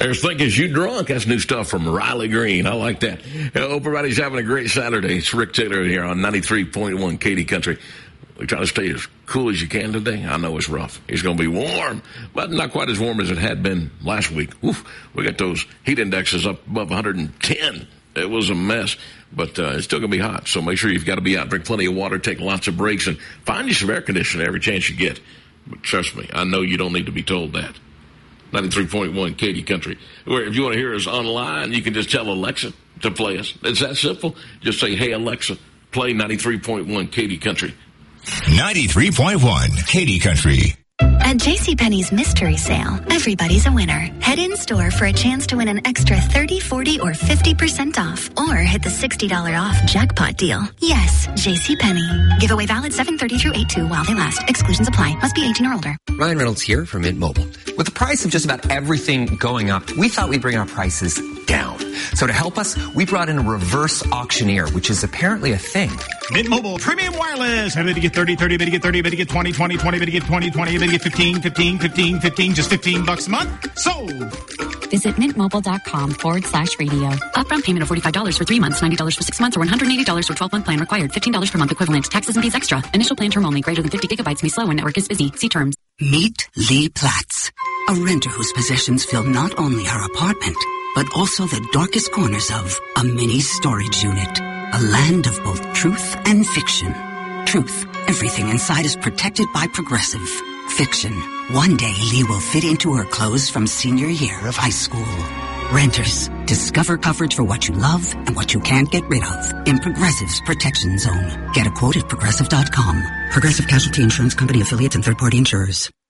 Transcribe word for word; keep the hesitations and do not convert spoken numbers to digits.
There's Thinkers You Drunk. That's new stuff from Riley Green. I like that. I hope everybody's having a great Saturday. It's Rick Taylor here on ninety-three point one Katy Country. We try to stay as cool as you can today. I know it's rough. It's going to be warm, but not quite as warm as it had been last week. Oof, we got those heat indexes up above one hundred ten. It was a mess, but uh, it's still going to be hot. So make sure you've got to be out, drink plenty of water, take lots of breaks, and find you some air conditioning every chance you get. But trust me, I know you don't need to be told that. ninety-three point one Katy Country. Where if you want to hear us online, you can just tell Alexa to play us. It's that simple. Just say, hey, Alexa, play ninety-three point one Katy Country. ninety-three point one Katy Country. At JCPenney's Mystery Sale, everybody's a winner. Head in store for a chance to win an extra thirty, forty, or fifty percent off. Or hit the sixty dollars off jackpot deal. Yes, JCPenney. Giveaway valid seven thirty through eight two while they last. Exclusions apply. Must be eighteen or older. Ryan Reynolds here from Mint Mobile. With the price of just about everything going up, we thought we'd bring our prices down. So to help us, we brought in a reverse auctioneer, which is apparently a thing. Mint Mobile Premium Wireless. Better get thirty, thirty, better get thirty, better get twenty, twenty, twenty, better get twenty, twenty, better get fifteen, fifteen, fifteen, fifteen, just fifteen bucks a month. Sold. Visit mintmobile.com forward slash radio. Upfront payment of forty-five dollars for three months, ninety dollars for six months, or one hundred eighty dollars for twelve-month plan required. fifteen dollars per month equivalent. Taxes and fees extra. Initial plan term only. Greater than fifty gigabytes may slow when network is busy. See terms. Meet Lee Platts, a renter whose possessions fill not only her apartment, but also the darkest corners of a mini storage unit. A land of both truth and fiction. Truth. Everything inside is protected by Progressive. Fiction. One day Lee will fit into her clothes from senior year of high school. Renters. Discover coverage for what you love and what you can't get rid of in Progressive's Protection Zone. Get a quote at Progressive dot com. Progressive Casualty Insurance Company affiliates and third-party insurers.